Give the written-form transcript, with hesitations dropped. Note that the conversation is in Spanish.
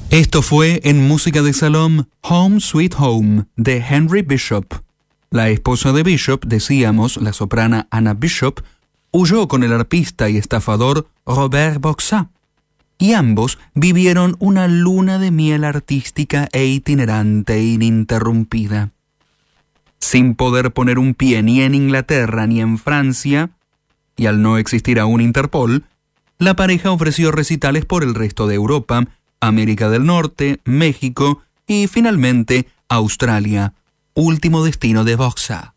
Esto fue en música de salón Home Sweet Home de Henry Bishop. La esposa de Bishop, decíamos, la soprana Anna Bishop, huyó con el arpista y estafador Robert Boxat, y ambos vivieron una luna de miel artística e itinerante e ininterrumpida. Sin poder poner un pie ni en Inglaterra ni en Francia, y al no existir aún Interpol, la pareja ofreció recitales por el resto de Europa, América del Norte, México y finalmente Australia, último destino de Boxat.